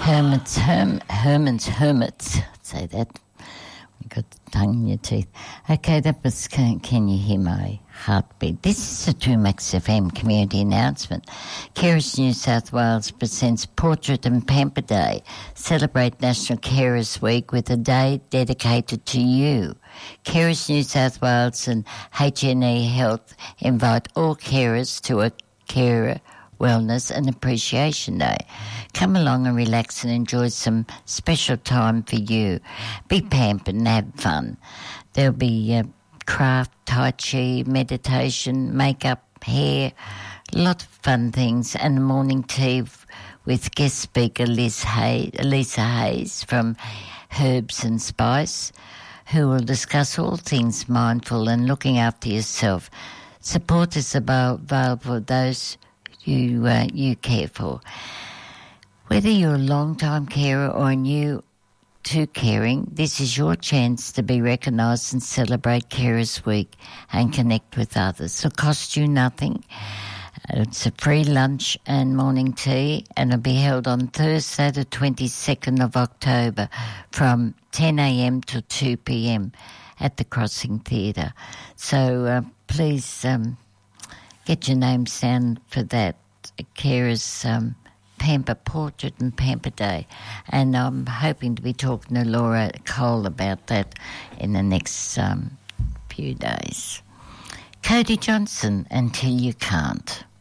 Hermits. Say that. You got the tongue in your teeth. Okay, that was Can You Hear My Heartbeat? This is a 2Max FM community announcement. Carers New South Wales presents Portrait and Pamper Day. Celebrate National Carers Week with a day dedicated to you. Carers New South Wales and HNE Health invite all carers to a Carer Wellness and Appreciation Day. Come along and relax and enjoy some special time for you. Be pampered and have fun. There'll be craft, tai chi, meditation, makeup, hair, a lot of fun things, and a morning tea with guest speaker Lisa Hayes from Herbs and Spice, who will discuss all things mindful and looking after yourself. Support is available for those you care for. Whether you're a long-time carer or new to caring, this is your chance to be recognised and celebrate Carers Week and connect with others. It'll cost you nothing. It's a free lunch and morning tea, and it'll be held on Thursday the 22nd of October from 10 a.m. to 2 p.m. at the Crossing Theatre. So please get your names down for that. Carers Pamper Portrait and Pamper Day. And I'm hoping to be talking to Laura Cole about that in the next few days. Cody Johnson, Until You Can't.